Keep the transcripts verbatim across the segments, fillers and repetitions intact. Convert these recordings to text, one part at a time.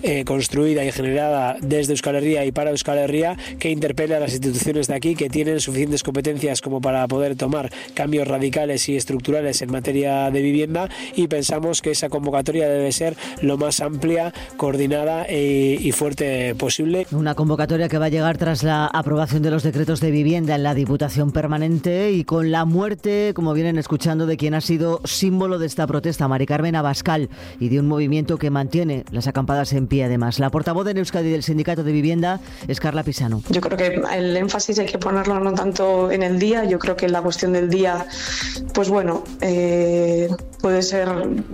eh, construida y generada desde Euskal Herria y para Euskal Herria, que interpele a las instituciones de aquí, que tienen suficientes competencias como para poder tomar cambios radicales y estructurales en materia de vivienda, y pensamos que esa convocatoria debe ser lo más amplia, coordinada y, y fuerte posible. Una convocatoria que va a llegar tras la aprobación de los decretos de vivienda en la Diputación Permanente y con la muerte, como vienen escuchando, de quien ha sido símbolo de esta protesta, Mari Carmen Abascal, y de un movimiento que mantiene las acampadas en pie además. La portavoz de Euskadi del Sindicato de Vivienda es Carla Pisano. Yo creo que el énfasis hay que ponerlo no tanto en el día, yo creo que la cuestión del día, pues bueno, eh, puede ser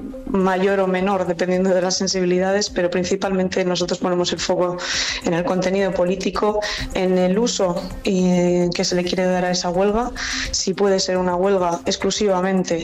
mayor o menor dependiendo de las sensibilidades, pero principalmente nosotros ponemos el foco en el contenido político, en el uso eh, que se le quiere dar a esa huelga, si puede ser una huelga exclusivamente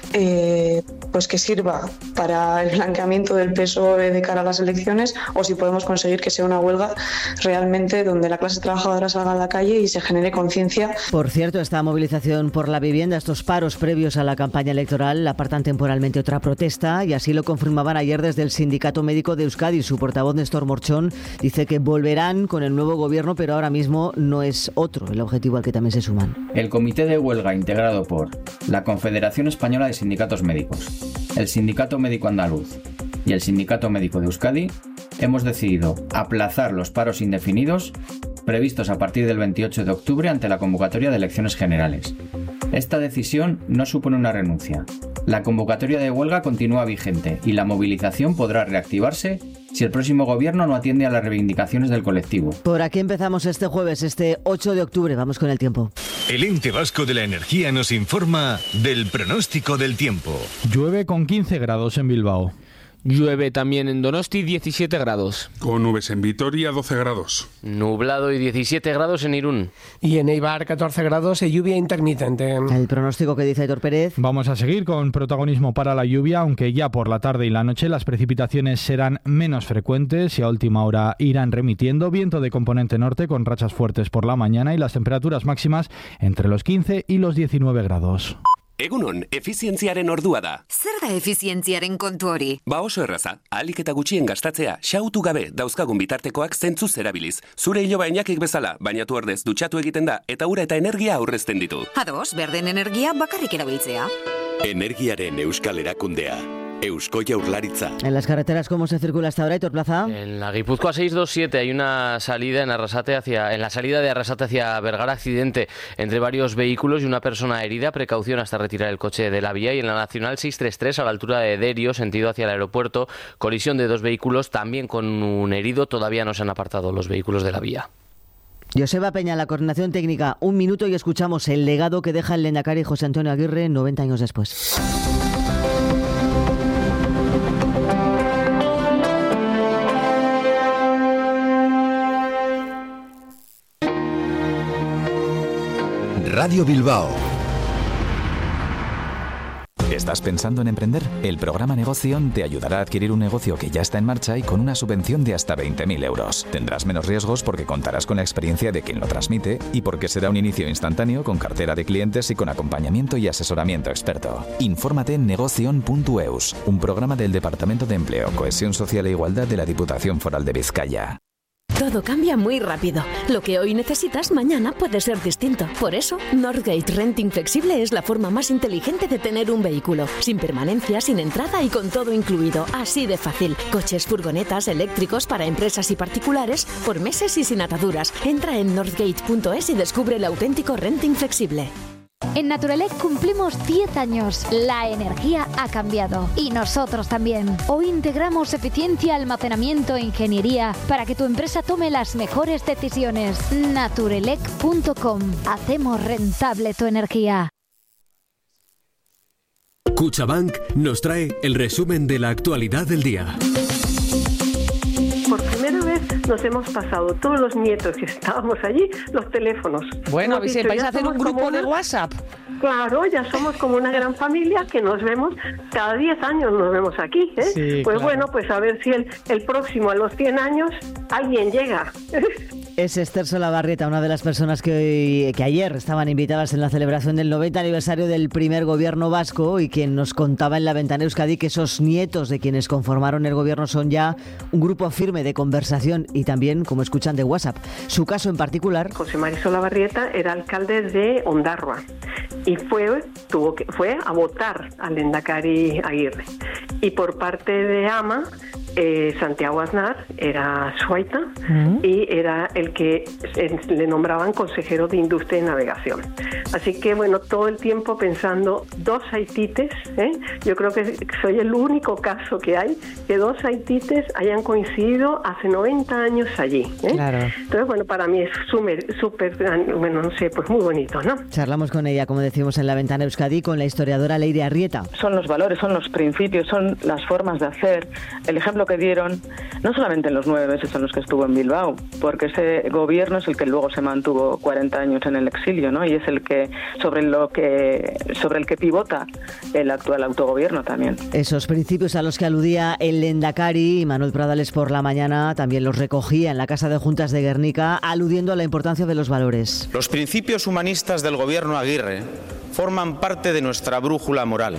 eh, pues que sirva para el blanqueamiento del P S O E de cara a las elecciones, o si podemos conseguir que sea una huelga realmente donde la clase trabajadora salga a la calle y se genere conciencia. Por cierto, esta movilización por la vivienda, estos paros previos a la campaña electoral, apartan temporalmente otra protesta, y así lo confirmaban ayer desde el Sindicato Médico de Euskadi. Su portavoz, Néstor Morchón, dice que volverán con el nuevo gobierno, pero ahora mismo no es otro el objetivo al que también se suman. El comité de huelga, integrado por la Confederación Española de Sindicatos Médicos, el Sindicato Médico Andaluz y el Sindicato Médico de Euskadi, hemos decidido aplazar los paros indefinidos previstos a partir del veintiocho de octubre ante la convocatoria de elecciones generales. Esta decisión no supone una renuncia. La convocatoria de huelga continúa vigente y la movilización podrá reactivarse si el próximo gobierno no atiende a las reivindicaciones del colectivo. Por aquí empezamos este jueves, este ocho de octubre. Vamos con el tiempo. El Ente Vasco de la Energía nos informa del pronóstico del tiempo. Llueve con quince grados en Bilbao. Llueve también en Donosti, diecisiete grados. Con nubes en Vitoria, doce grados. Nublado y diecisiete grados en Irún. Y en Eibar, catorce grados y lluvia intermitente. El pronóstico que dice Aitor Pérez. Vamos a seguir con protagonismo para la lluvia, aunque ya por la tarde y la noche las precipitaciones serán menos frecuentes y a última hora irán remitiendo. Viento de componente norte con rachas fuertes por la mañana y las temperaturas máximas entre los quince y los diecinueve grados. Egunon, efizientziaren ordua da. Zer da efizientziaren kontu hori? Ba oso erraza, ahalik eta gutxien gastatzea, xautu gabe dauzkagun bitartekoak zentzuz erabiliz. Zure iloba Iñakik bezala, bainatu ordez dutxatu egiten da eta ura eta energia aurrezten ditu. Ados, berden energia bakarrik erabiltzea. Energiaren euskal erakundea. Eusko Jaurlaritza. En las carreteras, ¿cómo se circula hasta ahora, Aitor Plaza? En la Guipúzcoa seiscientos veintisiete hay una salida en Arrasate hacia, en la salida de Arrasate hacia Vergara, accidente entre varios vehículos y una persona herida. Precaución hasta retirar el coche de la vía. Y en la Nacional seiscientos treinta y tres a la altura de Derio, sentido hacia el aeropuerto, colisión de dos vehículos, también con un herido. Todavía no se han apartado los vehículos de la vía. Joseba Peña, la coordinación técnica. Un minuto y escuchamos el legado que deja el lehendakari José Antonio Aguirre noventa años después. Radio Bilbao. ¿Estás pensando en emprender? El programa Negoción te ayudará a adquirir un negocio que ya está en marcha y con una subvención de hasta veinte mil euros. Tendrás menos riesgos porque contarás con la experiencia de quien lo transmite y porque será un inicio instantáneo con cartera de clientes y con acompañamiento y asesoramiento experto. Infórmate en negoción punto eus, un programa del Departamento de Empleo, Cohesión Social e Igualdad de la Diputación Foral de Vizcaya. Todo cambia muy rápido. Lo que hoy necesitas, mañana puede ser distinto. Por eso, Northgate Renting Flexible es la forma más inteligente de tener un vehículo. Sin permanencia, sin entrada y con todo incluido. Así de fácil. Coches, furgonetas, eléctricos para empresas y particulares, por meses y sin ataduras. Entra en northgate punto es y descubre el auténtico renting flexible. En Naturelec cumplimos diez años. La energía ha cambiado. Y nosotros también. Hoy integramos eficiencia, almacenamiento e ingeniería para que tu empresa tome las mejores decisiones. Naturelec punto com. Hacemos rentable tu energía. Cuchabank nos trae el resumen de la actualidad del día. Por primera vez nos hemos pasado todos los nietos que estábamos allí los teléfonos. Bueno, hemos si dicho, vais a ya hacer un somos grupo como de una- WhatsApp. Claro, ya somos como una gran familia que nos vemos cada diez años, nos vemos aquí, ¿eh? Sí, pues claro. bueno, pues a ver si el, el próximo a los cien años alguien llega. Es Esther Solabarrieta, una de las personas que, hoy, que ayer estaban invitadas en la celebración del noventa aniversario del primer gobierno vasco y quien nos contaba en La Ventana Euskadi que esos nietos de quienes conformaron el gobierno son ya un grupo firme de conversación y también, como escuchan, de WhatsApp. Su caso en particular... José María Solabarrieta era alcalde de Ondarroa y fue, tuvo que, fue a votar al Lehendakari Aguirre. Y por parte de AMA... Eh, Santiago Aznar era suaita uh-huh. y era el que eh, le nombraban consejero de Industria y Navegación. Así que, bueno, todo el tiempo pensando dos haitites, ¿eh? Yo creo que soy el único caso que hay que dos haitites hayan coincidido hace noventa años allí. ¿eh? Claro. Entonces, bueno, para mí es súper, súper, bueno, no sé, pues muy bonito, ¿no? Charlamos con ella, como decimos en La Ventana Euskadi, con la historiadora Leire Arrieta. Son los valores, son los principios, son las formas de hacer, el ejemplo que dieron, no solamente en los nueve meses en los que estuvo en Bilbao, porque ese gobierno es el que luego se mantuvo cuarenta años en el exilio, ¿no? Y es el que sobre lo que sobre el que pivota el actual autogobierno también. Esos principios a los que aludía el Lehendakari y Manuel Pradales por la mañana también los recogía en la Casa de Juntas de Guernica, aludiendo a la importancia de los valores. Los principios humanistas del gobierno Aguirre forman parte de nuestra brújula moral.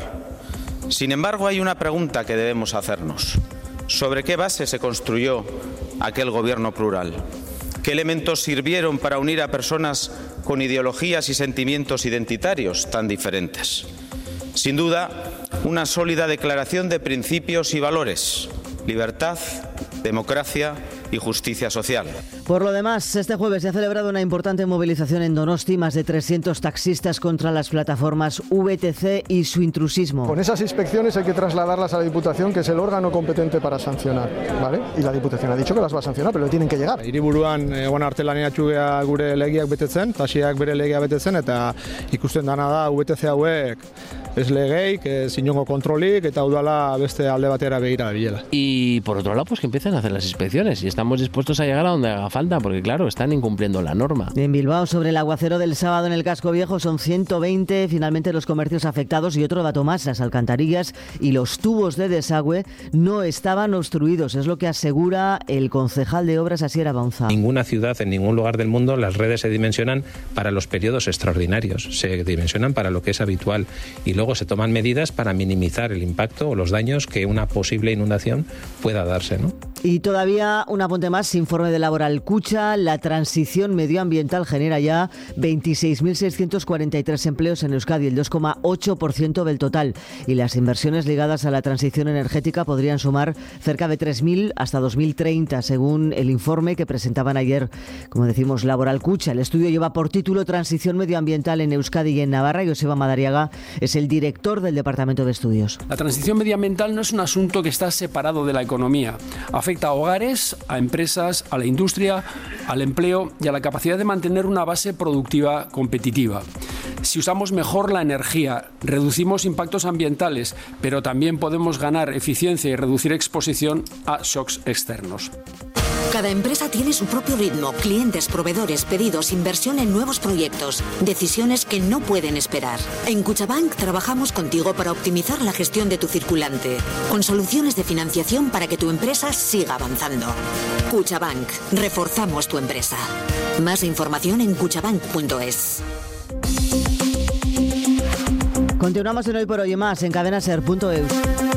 Sin embargo, hay una pregunta que debemos hacernos. ¿Sobre qué base se construyó aquel gobierno plural? ¿Qué elementos sirvieron para unir a personas con ideologías y sentimientos identitarios tan diferentes? Sin duda, una sólida declaración de principios y valores: libertad, democracia y justicia social. Por lo demás, este jueves se ha celebrado una importante movilización en Donosti, más de trescientos taxistas contra las plataformas V T C y su intrusismo. Con esas inspecciones hay que trasladarlas a la Diputación, que es el órgano competente para sancionar, ¿vale? Y la Diputación ha dicho que las va a sancionar, pero tienen que llegar. Hiriburuan egon artelania txugea gure legiak betetzen, taxiak bere legia betetzen, eta ikusten dana da V T C hauek ez legeik, ez inongo kontrolik, eta udala beste alde batera begira bilela. Y por otro lado, pues que empiecen a hacer las inspecciones y estamos dispuestos a llegar a donde haga falta, porque claro, están incumpliendo la norma. En Bilbao, sobre el aguacero del sábado en el casco viejo, son ciento veinte finalmente los comercios afectados y otro dato más, las alcantarillas y los tubos de desagüe no estaban obstruidos, es lo que asegura el concejal de Obras, Asier Abaunza. En ninguna ciudad, en ningún lugar del mundo, las redes se dimensionan para los periodos extraordinarios, se dimensionan para lo que es habitual y luego se toman medidas para minimizar el impacto o los daños que una posible inundación pueda darse, ¿no? Y todavía un apunte más, informe de Laboral Cucha, la transición medioambiental genera ya veintiséis mil seiscientos cuarenta y tres empleos en Euskadi, el dos coma ocho por ciento del total. Y las inversiones ligadas a la transición energética podrían sumar cerca de tres mil hasta dos mil treinta, según el informe que presentaban ayer, como decimos, Laboral Cucha. El estudio lleva por título Transición medioambiental en Euskadi y en Navarra. Joseba Madariaga es el director del Departamento de Estudios. La transición medioambiental no es un asunto que está separado de la economía. Afecta a hogares, a empresas, a la industria, al empleo y a la capacidad de mantener una base productiva competitiva. Si usamos mejor la energía, reducimos impactos ambientales, pero también podemos ganar eficiencia y reducir exposición a shocks externos. Cada empresa tiene su propio ritmo, clientes, proveedores, pedidos, inversión en nuevos proyectos, decisiones que no pueden esperar. En Cuchabank trabajamos contigo para optimizar la gestión de tu circulante, con soluciones de financiación para que tu empresa siga avanzando. Cuchabank, reforzamos tu empresa. Más información en cuchabank punto es. Continuamos en Hoy por Hoy Más en cadena ser punto eus.